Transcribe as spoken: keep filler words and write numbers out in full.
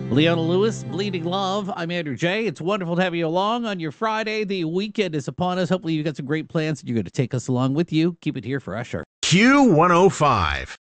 Leona Lewis, Bleeding Love. I'm Andrew J. It's wonderful to have you along on your Friday. The weekend is upon us. Hopefully you've got some great plans and you're going to take us along with you. Keep it here for Usher. Q one oh five.